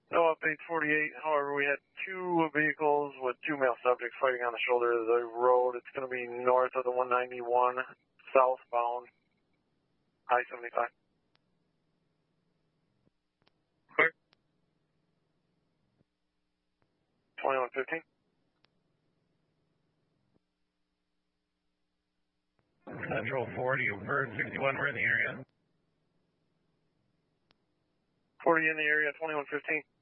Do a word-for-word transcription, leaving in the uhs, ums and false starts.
No update forty-eight. However, we had two vehicles with two male subjects fighting on the shoulder of the road. It's going to be north of the one ninety-one, southbound, I seventy-five. Clear. twenty-one fifteen. Central forty, Bird sixty-one, we're in the area. forty in the area, twenty-one fifteen.